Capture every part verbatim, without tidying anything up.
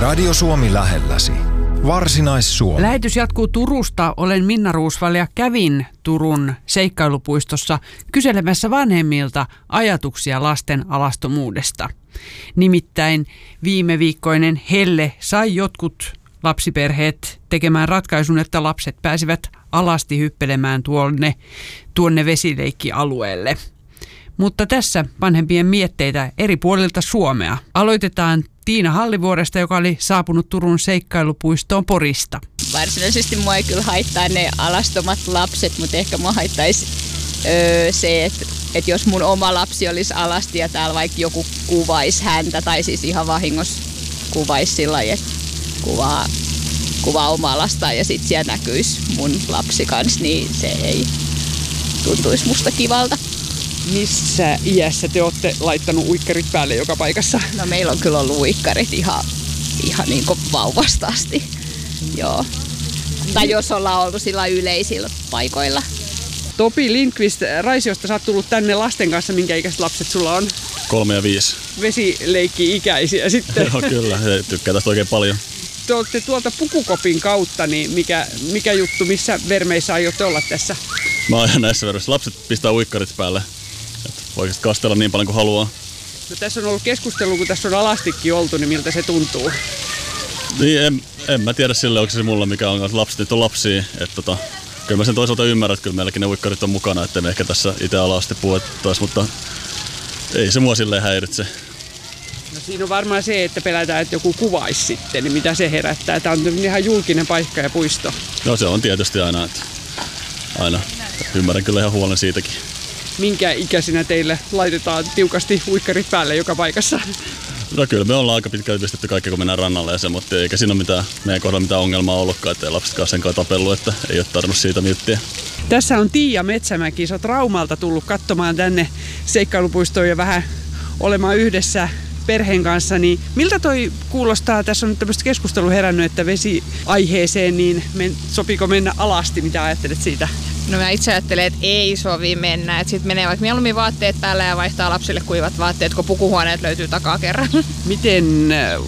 Radio Suomi lähelläsi. Varsinais-Suomi. Lähetys jatkuu Turusta. Olen Minna Ruusval ja kävin Turun seikkailupuistossa kyselemässä vanhemmilta ajatuksia lasten alastomuudesta. Nimittäin viime viikkoinen helle sai jotkut lapsiperheet tekemään ratkaisun, että lapset pääsivät alasti hyppelemään tuonne, tuonne vesileikkialueelle. Mutta tässä vanhempien mietteitä eri puolilta Suomea. Aloitetaan Tiina Hallivuoresta, joka oli saapunut Turun seikkailupuistoon Porista. Varsinaisesti mua ei kyllä haittaa ne alastomat lapset, mutta ehkä mua haittaisi öö, se, että, että jos mun oma lapsi olisi alasti ja täällä vaikka joku kuvaisi häntä, tai siis ihan vahingossa kuvaisi sillä lailla, että kuvaa, kuvaa omaa lastaan ja sitten siellä näkyisi mun lapsi kanssa, niin se ei tuntuisi musta kivalta. Missä iässä te olette laittanut uikkarit päälle joka paikassa? No meillä on kyllä ollut uikkarit ihan, ihan niin kuin vauvasta asti. Joo. Tai jos ollaan oltu sillä yleisillä paikoilla. Topi Lindqvist Raisiosta, sä oot tullut tänne lasten kanssa. Minkä ikäiset lapset sulla on? Kolme ja viisi. Vesileikki-ikäisiä sitten. Joo, kyllä. He tykkää tästä oikein paljon. Te olette tuolta Pukukopin kautta, niin mikä, mikä juttu, missä vermeissä aiotte olla tässä? Mä ajan näissä vermeissä. Lapset pistää uikkarit päälle. Voi kastella niin paljon kuin haluaa. No, tässä on ollut keskustelu, kun tässä on alastikin oltu, niin miltä se tuntuu? Niin, en, en mä tiedä sille, onko se mulla mikä on. Lapset nyt on lapsia. Että tota, kyllä mä sen toisaalta ymmärrän, että kyllä meilläkin ne uikkarit on mukana, ettei me ehkä tässä itse alasti puhuttaisi, mutta ei se mua silleen häiritse. No, siinä on varmaan se, että pelätään, että joku kuvaisi sitten, niin mitä se herättää. Tämä on ihan julkinen paikka ja puisto. No se on tietysti aina, että aina ymmärrän kyllä ihan huolen siitäkin. Minkä ikäisinä teille laitetaan tiukasti uikkarit päälle joka paikassa? No kyllä me ollaan aika pitkälti pistetty kaikki, kun mennään rannalle ja se, mutta eikä siinä ole mitään, meidän kohdalla mitään ongelmaa ollutkaan, ettei lapsetkaan sen kanssa tapellut, että ei ole tarvinnut siitä miettiä. Tässä on Tiia Metsämäki, sä oot Raumalta tullut katsomaan tänne seikkailupuistoon ja vähän olemaan yhdessä perheen kanssa, niin miltä toi kuulostaa? Tässä on nyt tämmöistä keskustelua herännyt, että vesiaiheeseen, niin men, sopiiko mennä alasti? Mitä ajattelet siitä? No mä itse ajattelen, että ei sovi mennä. Että sit menee vaikka mieluummin vaatteet päällä ja vaihtaa lapsille kuivat vaatteet, kun pukuhuoneet löytyy takaa kerran. Miten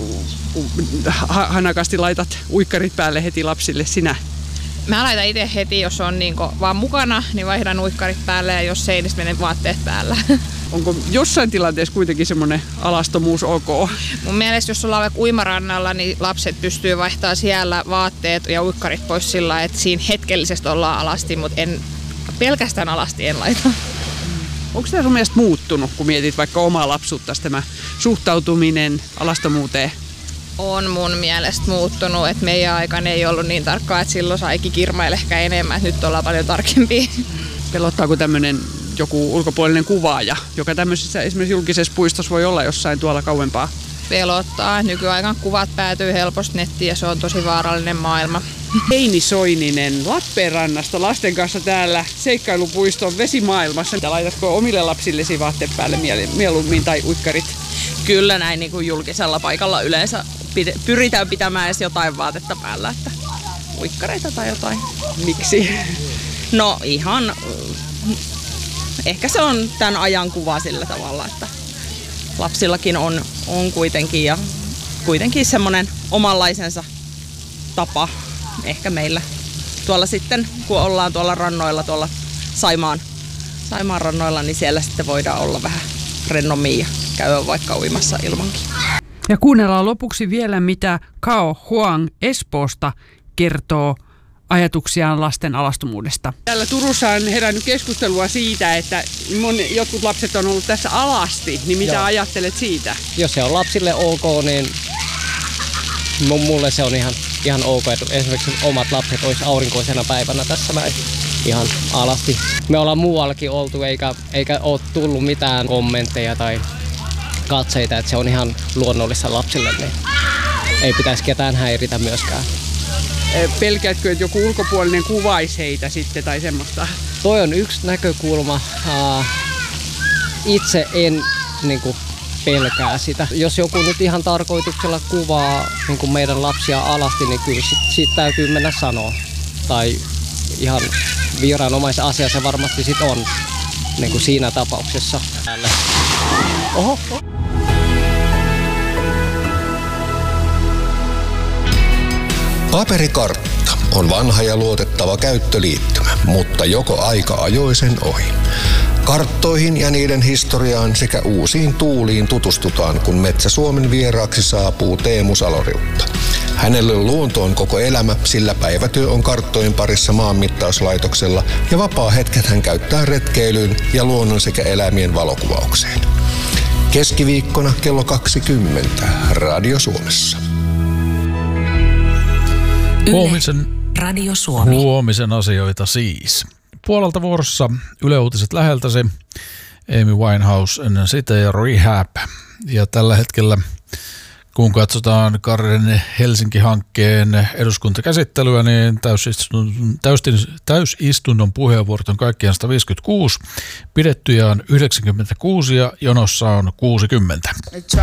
äh, hanakasti laitat uikkarit päälle heti lapsille sinä? Mä laitan itse heti, jos on niinku vaan mukana, niin vaihdan uikkarit päälle ja jos ei, niin menee vaatteet päällä. Onko jossain tilanteessa kuitenkin semmoinen alastomuus ok? Mun mielestä, jos ollaan vaikka uimarannalla, niin lapset pystyy vaihtamaan siellä vaatteet ja uikkarit pois sillä, että siinä hetkellisesti ollaan alasti, mutta en, pelkästään alasti en laita. Onko tämä sun mielestä muuttunut, kun mietit vaikka omaa lapsuutta, tämä suhtautuminen alastomuuteen? On mun mielestä muuttunut, että meidän aikana ei ollut niin tarkkaa, että silloin saikin kirmailla ehkä enemmän, että nyt ollaan paljon tarkempia. Pelottaako tämmöinen joku ulkopuolinen kuvaaja, joka tämmöisessä esimerkiksi julkisessa puistossa voi olla jossain tuolla kauempaa? Pelottaa. Nykyaikaan kuvat päätyy helposti nettiin ja se on tosi vaarallinen maailma. Heini Soininen Lappeenrannasta lasten kanssa täällä seikkailupuiston vesimaailmassa. Laitatko omille lapsillesi vaatteet päälle mieluummin tai uikkarit? Kyllä näin niin kuin julkisella paikalla yleensä pyritään pitämään edes jotain vaatetta päällä, että uikkareita tai jotain. Miksi? No ihan, ehkä se on tämän ajan kuva sillä tavalla, että lapsillakin on, on kuitenkin ja kuitenkin semmoinen omanlaisensa tapa ehkä meillä. Tuolla sitten, kun ollaan tuolla rannoilla, tuolla Saimaan, Saimaan rannoilla, niin siellä sitten voidaan olla vähän rennommin ja käydä vaikka uimassa ilmankin. Ja kuunnellaan lopuksi vielä, mitä Kao Huang Espoosta kertoo ajatuksiaan lasten alastomuudesta. Täällä Turussa on herännyt keskustelua siitä, että mon, jotkut lapset on ollut tässä alasti, niin mitä Joo. ajattelet siitä? Jos se on lapsille ok, niin mulle se on ihan, ihan ok, että esimerkiksi omat lapset olisi aurinkoisena päivänä tässä näin ihan alasti. Me ollaan muuallakin oltu, eikä, eikä ole tullut mitään kommentteja tai katseita, että se on ihan luonnollista lapsille, niin ei pitäisi ketään häiritä myöskään. Pelkäätkö, että joku ulkopuolinen kuvaisi heitä sitten tai semmoista? Toi on yksi näkökulma. Uh, itse en niin kuin, pelkää sitä. Jos joku nyt ihan tarkoituksella kuvaa niin kuin meidän lapsia alasti, niin kyllä sit, sit täytyy mennä sanoa. Tai ihan viranomaisasia se varmasti sit on niin kuin siinä tapauksessa. Oho. Paperikartta on vanha ja luotettava käyttöliittymä, mutta joko aika ajoi sen ohi. Karttoihin ja niiden historiaan sekä uusiin tuuliin tutustutaan, kun Metsä Suomen vieraaksi saapuu Teemu Saloriutta. Hänelle luonto on koko elämä, sillä päivätyö on karttojen parissa maanmittauslaitoksella ja vapaa-hetket hän käyttää retkeilyyn ja luonnon sekä eläimien valokuvaukseen. Keskiviikkona kello kaksikymmentä Radio Suomessa. Huomisen, Radio Suomi. Huomisen asioita siis. Puolelta vuorossa Yle Uutiset läheltäsi, Amy Winehouse ennen sitä ja Rehab. Ja tällä hetkellä, kun katsotaan Karren Helsinki-hankkeen eduskuntakäsittelyä, niin täysistunnon, täysistunnon puheenvuorot on kaikkiaan sata viisikymmentäkuusi, pidettyjä on yhdeksänkymmentäkuusi ja jonossa on kuusikymmentä.